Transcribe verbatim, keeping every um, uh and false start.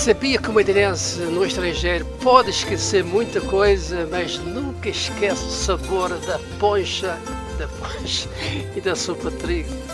Sabia que o madeirense no estrangeiro pode esquecer muita coisa, mas nunca esquece o sabor da poncha, da poncha e da sopa de trigo.